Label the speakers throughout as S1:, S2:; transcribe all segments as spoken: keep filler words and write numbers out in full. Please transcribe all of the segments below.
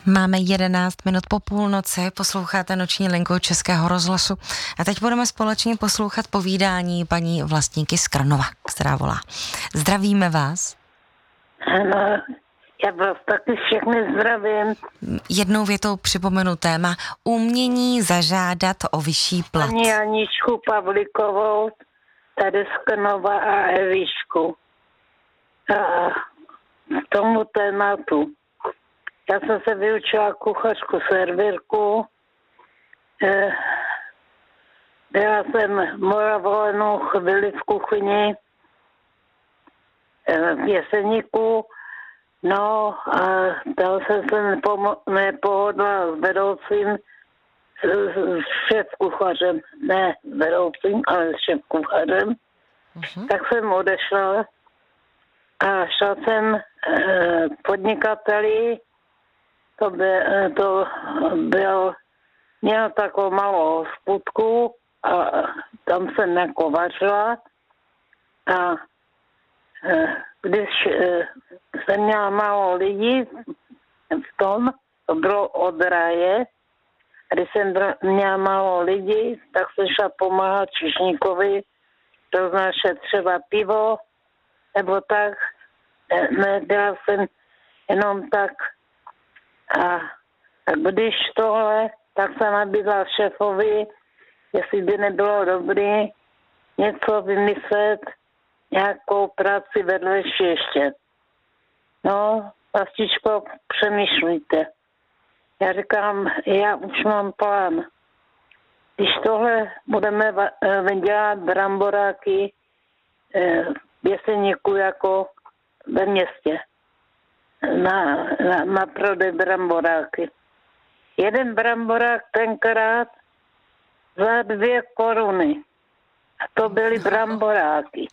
S1: Máme jedenáct minut po půlnoci, posloucháte Noční linku Českého rozhlasu a teď budeme společně poslouchat povídání paní Vlastníky z Krnova, která volá. Zdravíme vás.
S2: Ano, já vás taky všechny zdravím.
S1: Jednou větou připomenu téma umění zažádat o vyšší plat.
S2: Paní Aničku Pavlíkovou, tady z Krnova a Evičku. A k tomu tématu. Já jsem se vyučila kuchařku servírku. Byla jsem moravovanou chvíli v kuchyni v Jeseníku. No a dal jsem se nepomo- nepohodla s vedoucím, s, s šéf kuchařem. Ne s vedoucím, ale s šéf kuchařem. Uh-huh. Tak jsem odešla a šla jsem eh, podnikateli. To, by, to byl, měl takovou malou hospodku a tam jsem jako vařila a když jsem měla málo lidí v tom, to bylo od ráje, když jsem měla málo lidí, tak jsem šla pomáhat číšníkovi roznášet třeba pivo, nebo tak, nedělala jsem jenom tak. A, a když tohle, tak jsem nabídla šéfovi, jestli by nebylo dobré něco vymyslet, nějakou práci vedlejší ještě. No, Vlastičko, přemýšlíte. Já říkám, já už mám plán. Když tohle budeme dělat bramboráky v Jeseníku jako ve městě. Na, na, na prodej bramboráky. Jeden bramborák tenkrát za dvě koruny. A to byly bramboráky.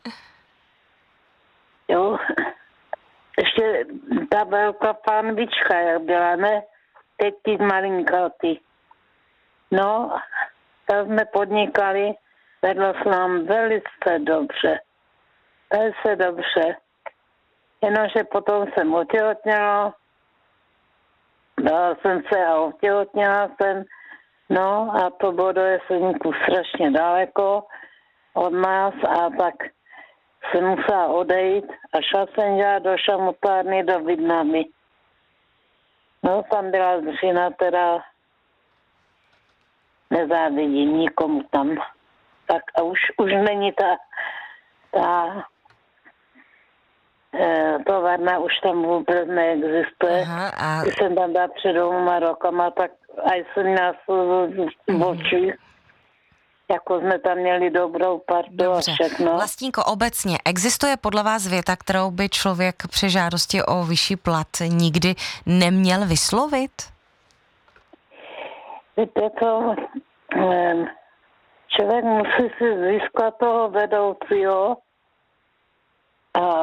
S2: Jo. Ještě ta velká pánvička, jak byla, ne? Teď ty malinkatý. No, tak jsme podnikali, vedlo se nám velice dobře. Velice dobře. Jenomže potom jsem otěhotněla, dala jsem se a otěhotněla jsem, no a to bylo do Jeseníku strašně daleko od nás a tak jsem musela odejít a šla jsem dělat do šamotárny do Vidnamy. No tam byla dřina, teda nezávidím nikomu tam. Tak a už, už není ta, ta továrna už tam vůbec neexistuje. Aha, a... Když jsem tam dala před dvěma rokama, tak a jsem nás v očích. Jako jsme tam měli dobrou partu a všechno.
S1: Vlastníko, obecně existuje podle vás věta, kterou by člověk při žádosti o vyšší plat nikdy neměl vyslovit?
S2: Víte to, člověk musí si získat toho vedoucího a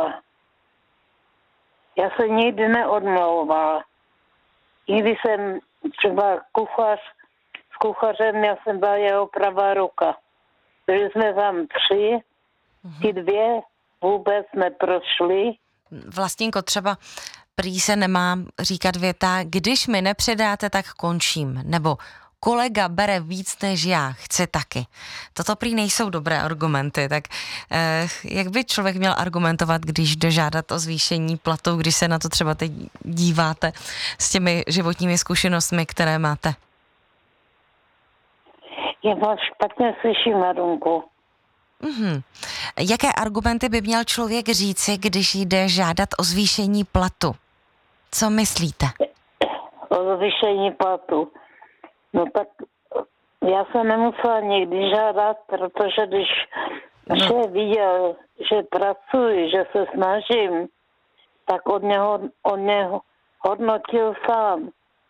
S2: já se nikdy neodmlouvala. Nikdy jsem třeba kuchař, s kuchařem, já jsem byla jeho pravá ruka. Byli jsme tam tři, ty dvě vůbec neprošly.
S1: Vlastníko, třeba prý se nemá říkat věta, když mi nepředáte, tak končím. Nebo kolega bere víc než já, chce taky. Toto prý nejsou dobré argumenty, tak eh, jak by člověk měl argumentovat, když jde žádat o zvýšení platu, když se na to třeba teď díváte s těmi životními zkušenostmi, které máte?
S2: Já vás špatně slyším, Marunku.
S1: Mm-hmm. Jaké argumenty by měl člověk říci, když jde žádat o zvýšení platu? Co myslíte?
S2: O zvýšení platu. No tak já jsem nemusela nikdy žádat, protože když no. šéf viděl, že pracuji, že se snažím, tak od něho, od něho hodnotil sám.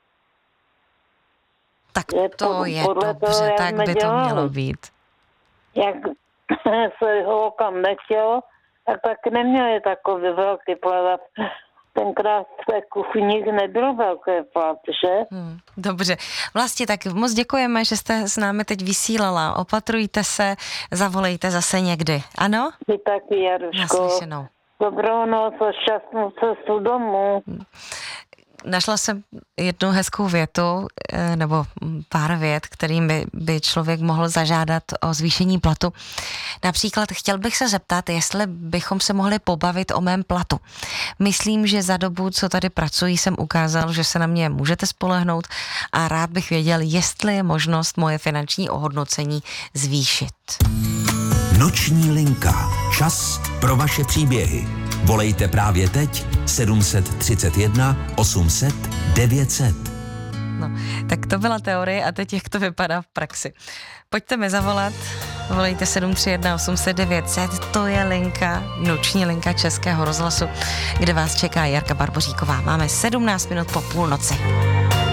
S1: Tak to pod, je dobře, toho, tak by dělali. To mělo být.
S2: Jak se ho kam nechtělo, tak taky neměli takový velký plat. Tenkrát v té kuchyni nebylo velké plat, že?
S1: Hmm, dobře. Vlastně tak moc děkujeme, že jste s námi teď vysílala. Opatrujte se, zavolejte zase někdy. Ano?
S2: Vy taky, Jaruško.
S1: Naslyšenou.
S2: Dobrou noc a šťastnou cestu domů.
S1: našla jsem jednu hezkou větu, nebo pár vět, kterým by, by člověk mohl zažádat o zvýšení platu. Například chtěl bych se zeptat, jestli bychom se mohli pobavit o mém platu. Myslím, že za dobu, co tady pracuji, jsem ukázal, že se na mě můžete spolehnout a rád bych věděl, jestli je možnost moje finanční ohodnocení zvýšit.
S3: Noční linka. Čas pro vaše příběhy. Volejte právě teď sedm set třicet jedna osm set devět set.
S1: No, tak to byla teorie a teď jak to vypadá v praxi. Pojďte mi zavolat, volejte sedm tři jedna osm set devět set, to je linka, noční linka Českého rozhlasu, kde vás čeká Jarka Barboříková. Máme sedmnáct minut po půlnoci.